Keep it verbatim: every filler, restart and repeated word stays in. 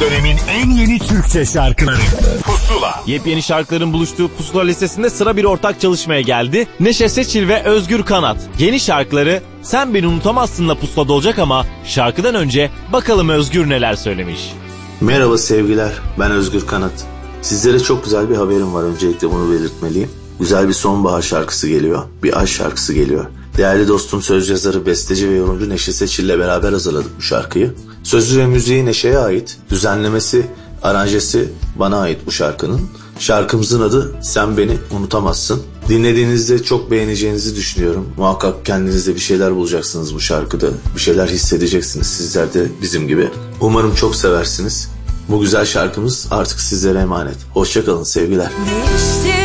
dönemin en yeni Türkçe şarkıları Pusula. Yepyeni şarkıların buluştuğu Pusula listesinde sıra bir ortak çalışmaya geldi. Neşe Seçil ve Özgür Kanat. Yeni şarkıları Sen Beni Unutamazsın'la Pusula'da olacak ama şarkıdan önce bakalım Özgür neler söylemiş. Merhaba sevgiler, ben Özgür Kanat. Sizlere çok güzel bir haberim var, öncelikle bunu belirtmeliyim. Güzel bir sonbahar şarkısı geliyor, bir aşk şarkısı geliyor. Değerli dostum söz yazarı, besteci ve yorumcu Neşe Seçil'le beraber hazırladık bu şarkıyı. Sözü ve müziği Neşe'ye ait, düzenlemesi, aranjesi bana ait bu şarkının. Şarkımızın adı Sen Beni Unutamazsın. Dinlediğinizde çok beğeneceğinizi düşünüyorum. Muhakkak kendinizde bir şeyler bulacaksınız bu şarkıda. Bir şeyler hissedeceksiniz sizler de bizim gibi. Umarım çok seversiniz. Bu güzel şarkımız artık sizlere emanet. Hoşça kalın sevgiler.